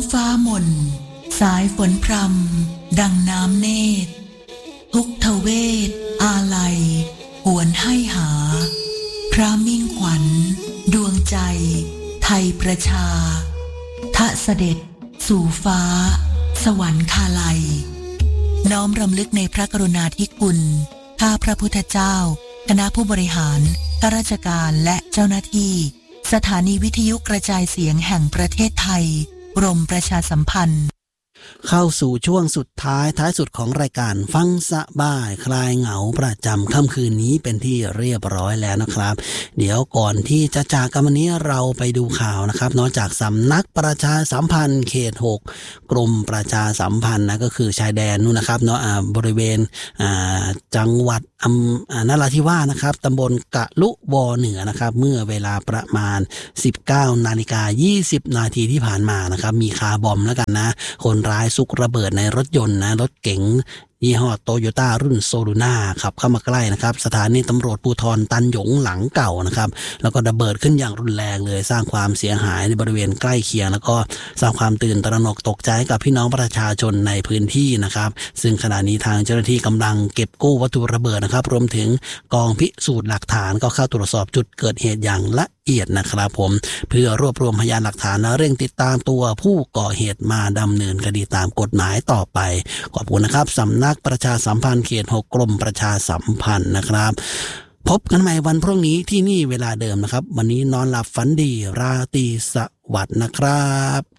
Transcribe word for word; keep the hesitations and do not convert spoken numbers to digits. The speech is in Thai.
ฟ้าหม่นสายฝนพรำดังน้ำเนตรทุกทเวศอาลัยหวนให้หาพระมิ่งขวัญดวงใจไทยประชาทะเสด็จสู่ฟ้าสวรรคาลัยน้อมรำลึกในพระกรุณาธิคุณข้าพระพุทธเจ้าคณะผู้บริหารข้าราชการและเจ้าหน้าที่สถานีวิทยุกระจายเสียงแห่งประเทศไทยกรมประชาสัมพันธ์เข้าสู่ช่วงสุดท้ายท้ายสุดของรายการฟังสบายคลายเหงาประจำค่ำคืนนี้เป็นที่เรียบร้อยแล้วนะครับเดี๋ยวก่อนที่จะจากกันวันนี้เราไปดูข่าวนะครับนอกจากสำนักประชาสัมพันธ์เขตหกกรมประชาสัมพันธ์นะก็คือชายแดนนู่นนะครับเนาะบริเวณจังหวัดนราธิวาสนะครับตำบลกะลุวอเหนือนะครับเมื่อเวลาประมาณ สิบเก้านาฬิกายี่สิบนาทีที่ผ่านมานะครับมีคาร์บอมแล้วกันนะคนร้ายซุกระเบิดในรถยนต์นะรถเก๋งยี่ห้อโตโยต้ารุ่นโซลูน่าขับเข้ามาใกล้นะครับสถานีตำรวจภูธรตันหยงหลังเก่านะครับแล้วก็ระเบิดขึ้นอย่างรุนแรงเลยสร้างความเสียหายในบริเวณใกล้เคียงแล้วก็สร้างความตื่นตระหนกตกใจกับพี่น้องประชาชนในพื้นที่นะครับซึ่งขณะนี้ทางเจ้าหน้าที่กำลังเก็บกู้วัตถุระเบิดนะครับรวมถึงกองพิสูจน์หลักฐานก็เข้าตรวจสอบจุดเกิดเหตุอย่างละเอียดนะครับผมเพื่อรวบรวมพยานหลักฐานและเร่งติดตามตัวผู้ก่อเหตุมาดำเนินคดีตามกฎหมายต่อไปขอบคุณนะครับสำนักประชาสัมพันธ์เขตหกกรมประชาสัมพันธ์นะครับพบกันใหม่วันพรุ่งนี้ที่นี่เวลาเดิมนะครับวันนี้นอนหลับฝันดีราตรีสวัสดิ์นะครับ